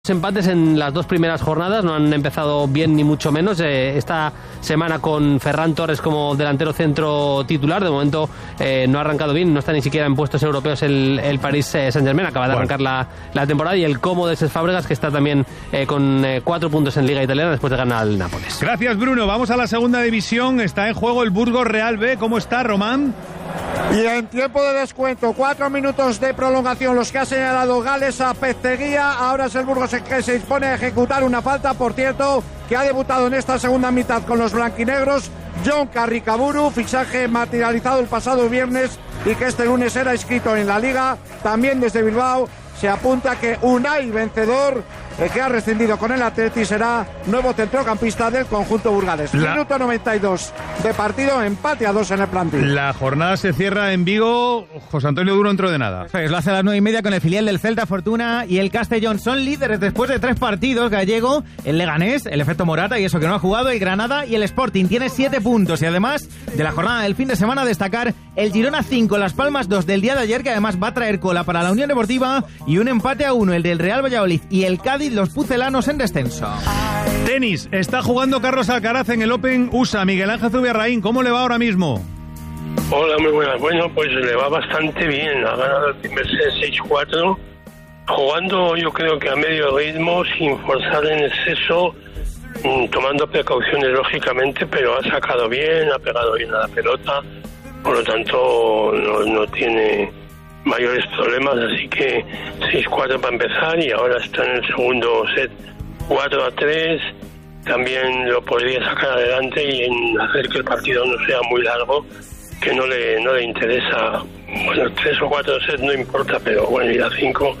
Empates en las dos primeras jornadas, no han empezado bien ni mucho menos. Esta semana con Ferran Torres como delantero centro titular, de momento no ha arrancado bien, no está ni siquiera en puestos europeos el Paris Saint-Germain, acaba de arrancar la temporada, y el Como de Cesc Fàbregas, que está también con 4 puntos en Liga Italiana después de ganar al Nápoles. Gracias, Bruno. Vamos a la segunda división, está en juego el Burgos Real B. ¿Cómo está, Román? Y en tiempo de descuento, 4 minutos de prolongación, los que ha señalado Gales a Pezzeguía. Ahora es el Burgos el que se dispone a ejecutar una falta, por cierto, que ha debutado en esta segunda mitad con los blanquinegros, John Carricaburu, fichaje materializado el pasado viernes y que este lunes era inscrito en la Liga. También desde Bilbao se apunta que Unai Vencedor, el que ha rescindido con el Atleti, será nuevo centrocampista del conjunto burgalés. Minuto 92 de partido, empate a 2 en el plantín. La jornada se cierra en Vigo. José Antonio Duro dentro de nada. Pues lo hace a las 9:30 con el filial del Celta, Fortuna y el Castellón. Son líderes después de 3 partidos. Gallego, el Leganés, el efecto Morata y eso que no ha jugado, el Granada y el Sporting. Tiene 7 puntos y además de la jornada del fin de semana destacar el Girona 5, Las Palmas 2 del día de ayer, que además va a traer cola para la Unión Deportiva, y un empate a 1, el del Real Valladolid y el Cádiz, los pucelanos en descenso. Tenis, está jugando Carlos Alcaraz en el Open USA. Miguel Ángel Zubiarraín, ¿cómo le va ahora mismo? Hola, muy buenas. Bueno, pues le va bastante bien. Ha ganado el primer set 6-4, jugando yo creo que a medio ritmo, sin forzar en exceso, tomando precauciones lógicamente, pero ha sacado bien, ha pegado bien a la pelota, por lo tanto no tiene mayores problemas, así que 6-4 para empezar, y ahora está en el segundo set 4-3, también lo podría sacar adelante y en hacer que el partido no sea muy largo, que no le interesa. Bueno, 3 o 4 sets no importa, pero bueno, ir a 5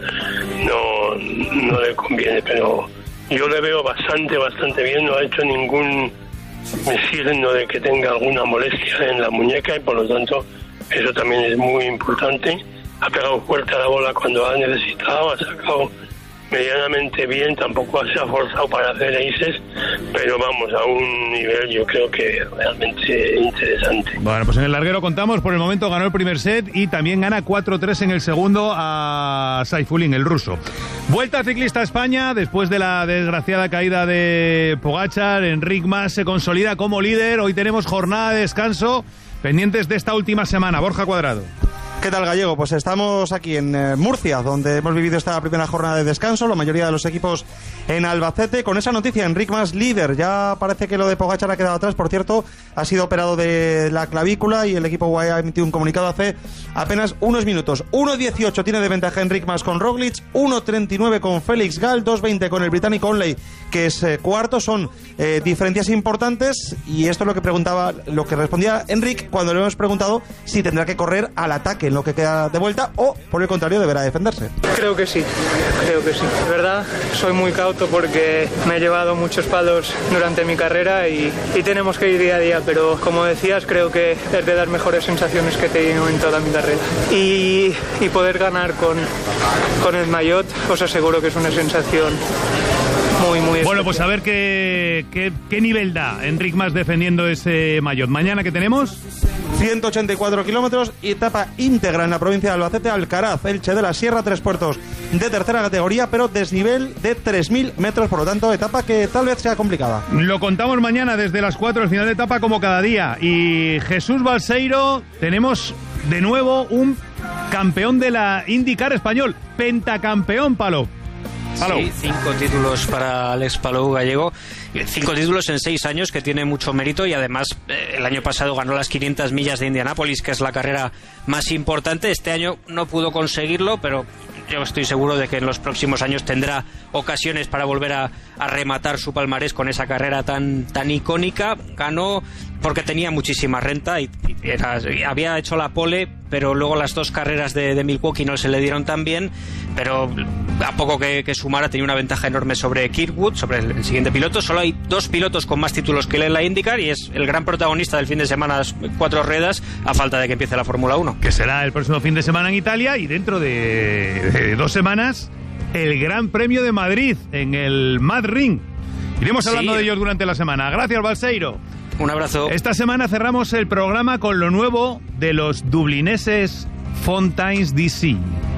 no le conviene, pero yo le veo bastante bien, no ha hecho ningún signo de que tenga alguna molestia en la muñeca, y por lo tanto eso también es muy importante. Ha pegado fuerte a la bola cuando ha necesitado, ha sacado medianamente bien, tampoco se ha forzado para hacer aces, pero vamos, a un nivel yo creo que realmente interesante. Bueno, pues en el larguero contamos, por el momento ganó el primer set y también gana 4-3 en el segundo a Saifulin, el ruso. Vuelta ciclista a España, después de la desgraciada caída de Pogačar, Enric Mas se consolida como líder. Hoy tenemos jornada de descanso, pendientes de esta última semana. Borja Cuadrado. ¿Qué tal, Gallego? Pues estamos aquí en Murcia, donde hemos vivido esta primera jornada de descanso, la mayoría de los equipos en Albacete. Con esa noticia, Enric Mas líder, ya parece que lo de Pogačar ha quedado atrás. Por cierto, ha sido operado de la clavícula y el equipo UAE ha emitido un comunicado hace apenas unos minutos. 1.18 tiene de ventaja Enric Mas con Roglic, 1.39 con Félix Gall, 2.20 con el británico Onley, que es cuarto. Son diferencias importantes, y esto es lo que respondía Enric cuando le hemos preguntado si tendrá que correr al ataque en lo que queda de vuelta, o por el contrario deberá defenderse. Creo que sí. De verdad, soy muy cauto porque me he llevado muchos palos durante mi carrera y tenemos que ir día a día, pero como decías, creo que es de las mejores sensaciones que he tenido en toda mi carrera, y poder ganar con el maillot, os aseguro que es una sensación muy especial. Bueno, pues a ver qué nivel da Enric Mas defendiendo ese maillot. Mañana, ¿qué tenemos? 184 kilómetros y etapa íntegra en la provincia de Albacete, Alcaraz, Elche de la Sierra, 3 puertos de tercera categoría, pero desnivel de 3.000 metros, por lo tanto, etapa que tal vez sea complicada. Lo contamos mañana desde las 4, el final de etapa como cada día. Y Jesús Balseiro, tenemos de nuevo un campeón de la IndyCar español, pentacampeón, Palou. Sí, 5 títulos para Alex Palou, Gallego, 5 títulos en 6 años, que tiene mucho mérito, y además el año pasado ganó las 500 millas de Indianápolis, que es la carrera más importante. Este año no pudo conseguirlo, pero yo estoy seguro de que en los próximos años tendrá ocasiones para volver a rematar su palmarés con esa carrera tan icónica. Ganó porque tenía muchísima renta y había hecho la pole, pero luego las 2 carreras de Milwaukee no se le dieron tan bien, pero a poco que sumara tenía una ventaja enorme sobre Kirkwood, sobre el siguiente piloto. Solo hay 2 pilotos con más títulos que él en la IndyCar, y es el gran protagonista del fin de semana, las 4 ruedas, a falta de que empiece la Fórmula 1. Que será el próximo fin de semana en Italia, y dentro de 2 semanas el Gran Premio de Madrid en el Mad Ring. Iremos hablando de ellos durante la semana. Gracias, Balseiro. Un abrazo. Esta semana cerramos el programa con lo nuevo de los dublineses Fountains DC.